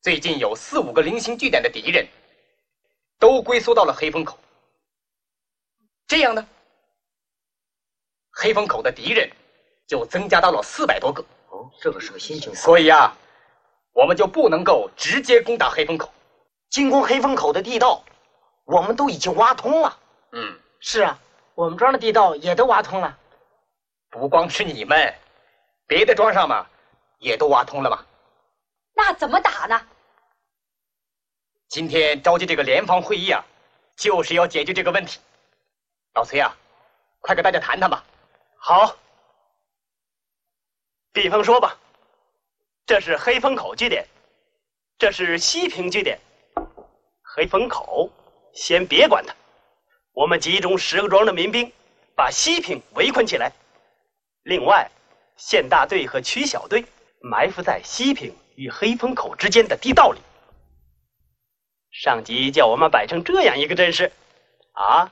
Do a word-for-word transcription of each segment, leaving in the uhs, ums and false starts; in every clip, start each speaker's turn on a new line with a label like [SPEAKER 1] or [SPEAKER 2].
[SPEAKER 1] 最近有四五个零星据点的敌人都龟缩到了黑风口，这样呢，黑风口的敌人就增加到了四百多个。
[SPEAKER 2] 哦，这个是个新情况。
[SPEAKER 1] 所以啊，我们就不能够直接攻打黑风口。
[SPEAKER 2] 进攻黑风口的地道，我们都已经挖通了。
[SPEAKER 1] 嗯，
[SPEAKER 3] 是啊，我们庄的地道也都挖通了。
[SPEAKER 1] 不光是你们，别的庄上嘛，也都挖通了嘛。
[SPEAKER 4] 那怎么打呢？
[SPEAKER 1] 今天召集这个联防会议啊，就是要解决这个问题。老崔啊，快跟大家谈谈吧。
[SPEAKER 5] 好，比方说吧，这是黑风口据点，这是西平据点。黑风口先别管它，我们集中十个庄的民兵，把西平围困起来。另外，县大队和区小队埋伏在西平与黑风口之间的地道里。上级叫我们摆成这样一个阵势，啊，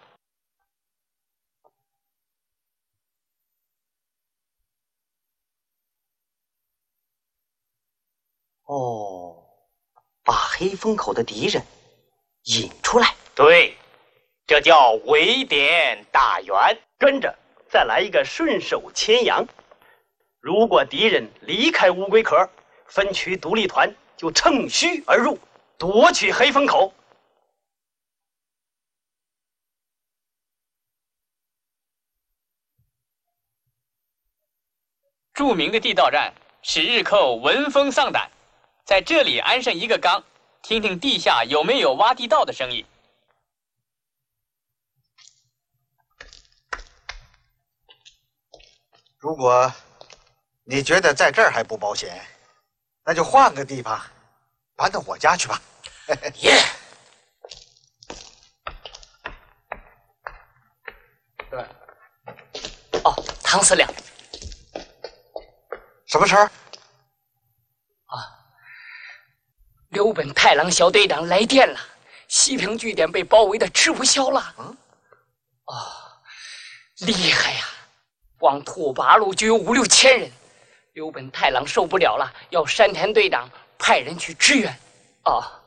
[SPEAKER 2] 哦，把黑风口的敌人引出来。
[SPEAKER 1] 对，这叫围点打援。
[SPEAKER 5] 跟着再来一个顺手牵羊。如果敌人离开乌龟壳，分区独立团就乘虚而入，夺取黑风口。
[SPEAKER 6] 著名的地道战使日寇闻风丧胆，在这里安上一个缸，听听地下有没有挖地道的声音。
[SPEAKER 7] 如果你觉得在这儿还不保险，那就换个地方，搬到我家去吧。
[SPEAKER 2] 耶！
[SPEAKER 3] 对。哦，唐司令。
[SPEAKER 7] 什么事儿？
[SPEAKER 3] 啊，刘本太郎小队长来电了，西平据点被包围的吃不消了。嗯。哦，厉害呀！光拓跋路就有五六千人，刘本太郎受不了了，要山田队长派人去支援。哦。